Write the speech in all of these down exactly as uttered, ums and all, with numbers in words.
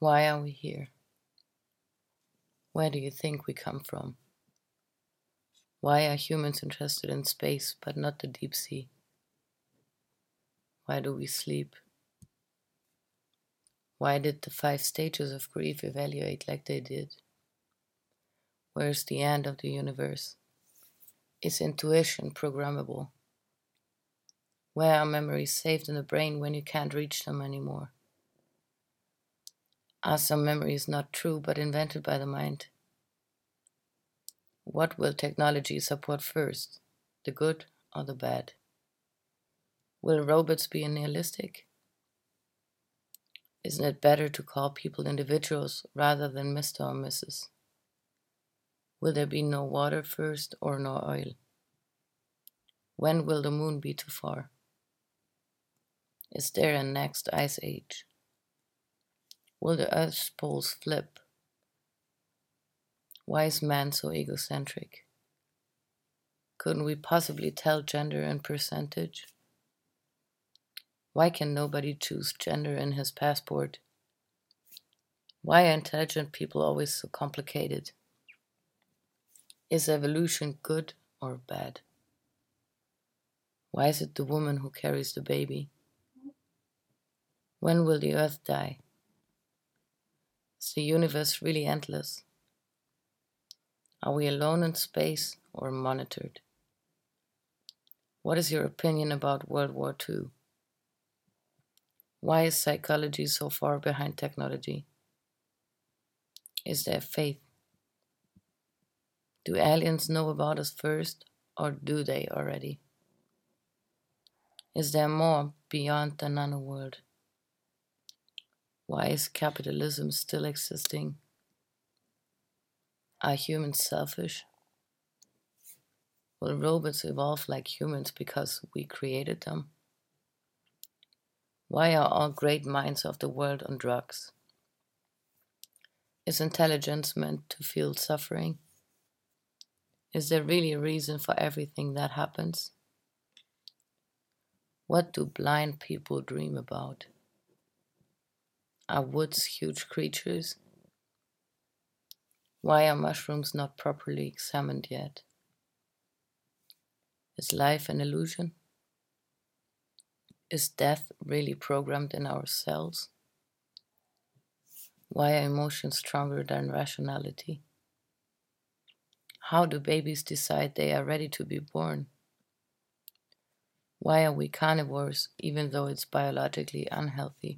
Why are we here? Where do you think we come from? Why are humans interested in space but not the deep sea? Why do we sleep? Why did the five stages of grief evaluate like they did? Where's the end of the universe? Is intuition programmable? Where are memories saved in the brain when you can't reach them anymore? Are some memories not true but invented by the mind? What will technology support first, the good or the bad? Will robots be nihilistic? Isn't it better to call people individuals rather than Mister or Missus? Will there be no water first or no oil? When will the moon be too far? Is there a next ice age? Will the Earth's poles flip? Why is man so egocentric? Couldn't we possibly tell gender and percentage? Why can nobody choose gender in his passport? Why are intelligent people always so complicated? Is evolution good or bad? Why is it the woman who carries the baby? When will the earth die? Is the universe really endless? Are we alone in space or monitored? What is your opinion about World War Two? Why is psychology so far behind technology? Is there faith? Do aliens know about us first, or do they already? Is there more beyond the nano world? Why is capitalism still existing? Are humans selfish? Will robots evolve like humans because we created them? Why are all great minds of the world on drugs? Is intelligence meant to feel suffering? Is there really a reason for everything that happens? What do blind people dream about? Are woods huge creatures? Why are mushrooms not properly examined yet? Is life an illusion? Is death really programmed in our cells? Why are emotions stronger than rationality? How do babies decide they are ready to be born? Why are we carnivores even though it's biologically unhealthy?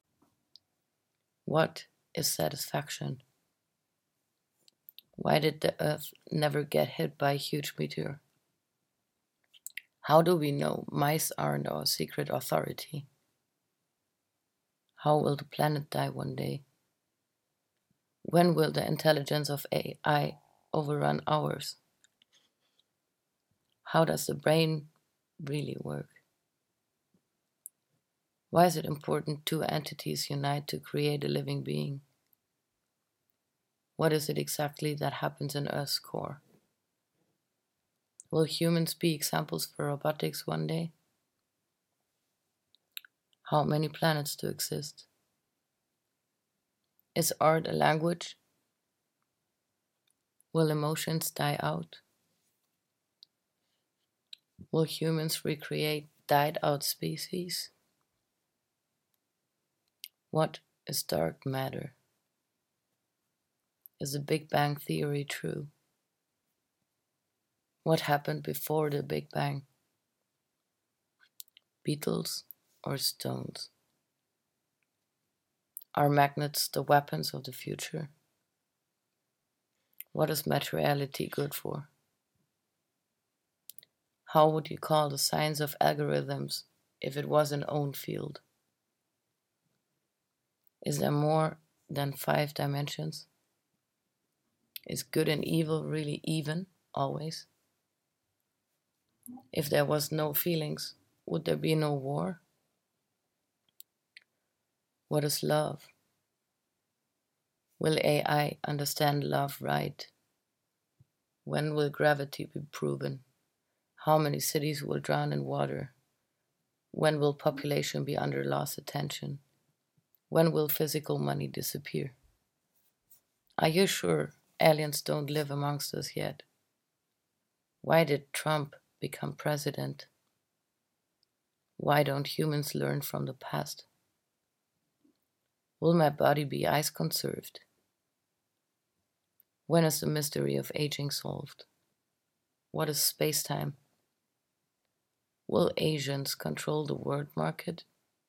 What is satisfaction? Why did the Earth never get hit by a huge meteor? How do we know mice aren't our secret authority? How will the planet die one day? When will the intelligence of A I overrun ours? How does the brain really work? Why is it important two entities unite to create a living being? What is it exactly that happens in Earth's core? Will humans be examples for robotics one day? How many planets do exist? Is art a language? Will emotions die out? Will humans recreate died out species? What is dark matter? Is the Big Bang Theory true? What happened before the Big Bang? Beetles or stones? Are magnets the weapons of the future? What is materiality good for? How would you call the science of algorithms if it was an own field? Is there more than five dimensions? Is good and evil really even, always? If there was no feelings, would there be no war? What is love? Will A I understand love right? When will gravity be proven? How many cities will drown in water? When will population be under loss attention? When will physical money disappear? Are you sure aliens don't live amongst us yet? Why did Trump become president? Why don't humans learn from the past? Will my body be ice conserved? When is the mystery of aging solved? What is space-time? Will Asians control the world market?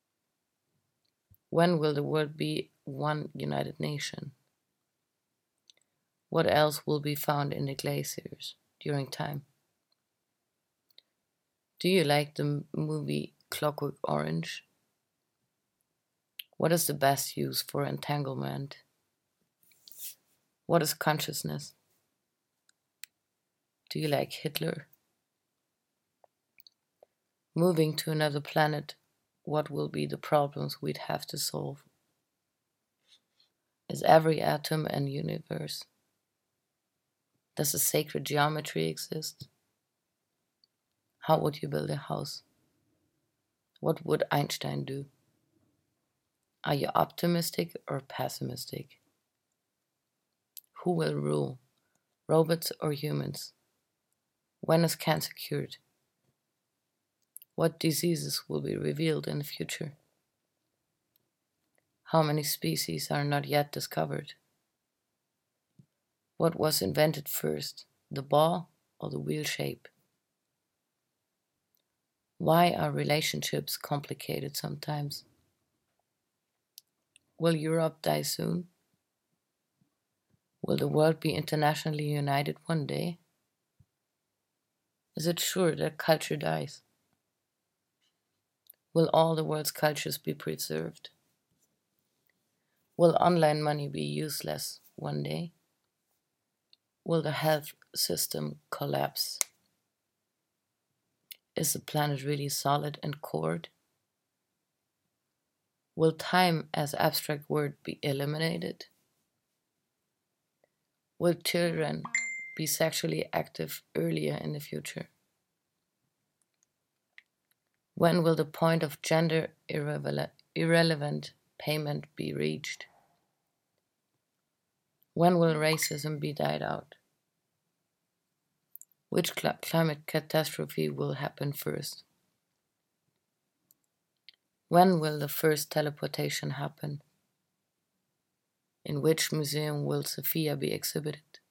When will the world be one united nation? What else will be found in the glaciers during time? Do you like the movie Clockwork Orange? What is the best use for entanglement? What is consciousness? Do you like Hitler? Moving to another planet, what will be the problems we'd have to solve? Is every atom an universe? Does a sacred geometry exist? How would you build a house? What would Einstein do? Are you optimistic or pessimistic? Who will rule, robots or humans? When is cancer cured? What diseases will be revealed in the future? How many species are not yet discovered? What was invented first, the ball or the wheel shape? Why are relationships complicated sometimes? Will Europe die soon? Will the world be internationally united one day? Is it sure that culture dies? Will all the world's cultures be preserved? Will online money be useless one day? Will the health system collapse? Is the planet really solid and cored? Will time as abstract word be eliminated? Will children be sexually active earlier in the future? When will the point of gender irrele- irrelevant payment be reached? When will racism be died out? Which cl- climate catastrophe will happen first? When will the first teleportation happen? In which museum will Sophia be exhibited?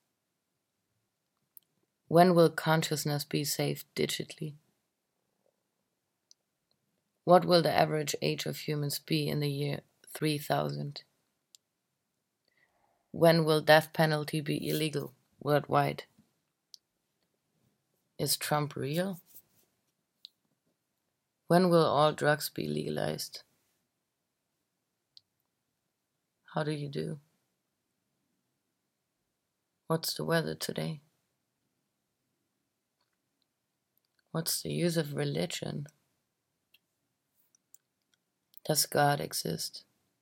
When will consciousness be saved digitally? What will the average age of humans be in the year three thousand? When will death penalty be illegal worldwide? Is Trump real? When will all drugs be legalized? How do you do? What's the weather today? What's the use of religion? Does God exist?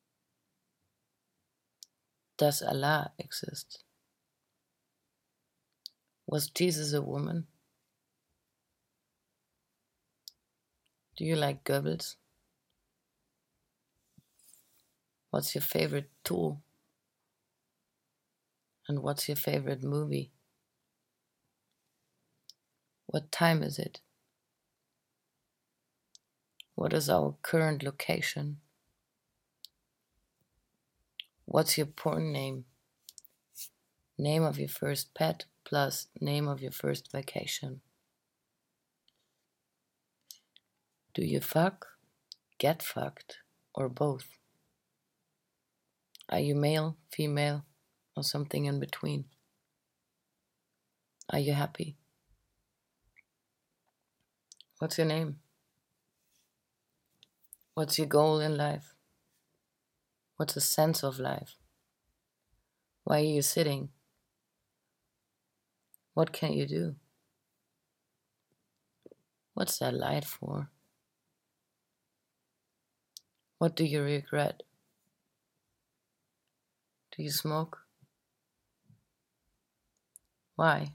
Does Allah exist? Was Jesus a woman? Do you like Goebbels? What's your favorite tool? And what's your favorite movie? What time is it? What is our current location? What's your porn name? Name of your first pet plus name of your first vacation. Do you fuck, get fucked, or both? Are you male, female, or something in between? Are you happy? What's your name? What's your goal in life? What's the sense of life? Why are you sitting? What can you do? What's that light for? What do you regret? Do you smoke? Why?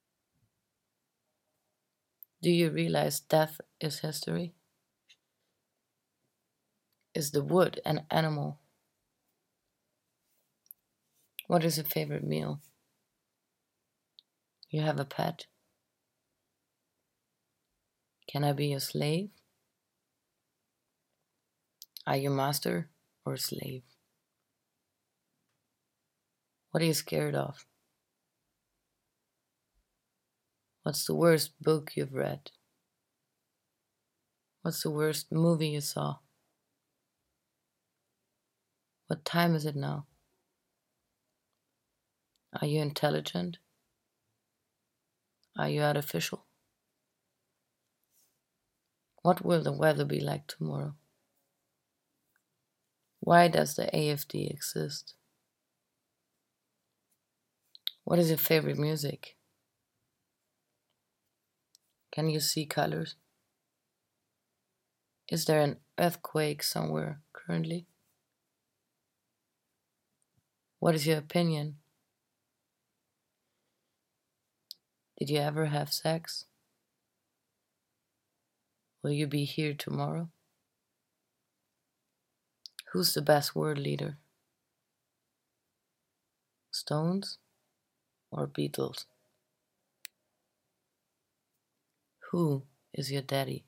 Do you realize death is history? Is the wood an animal? What is your favorite meal? You have a pet? Can I be your slave? Are you master or slave? What are you scared of? What's the worst book you've read? What's the worst movie you saw? What time is it now? Are you intelligent? Are you artificial? What will the weather be like tomorrow? Why does the A F D exist? What is your favorite music? Can you see colors? Is there an earthquake somewhere currently? What is your opinion? Did you ever have sex? Will you be here tomorrow? Who's the best world leader? Stones or Beatles? Who is your daddy?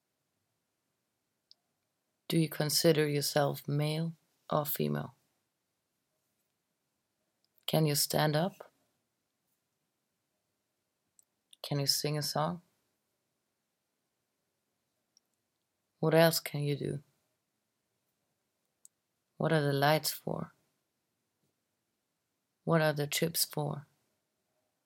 Do you consider yourself male or female? Can you stand up? Can you sing a song? What else can you do? What are the lights for? What are the chips for?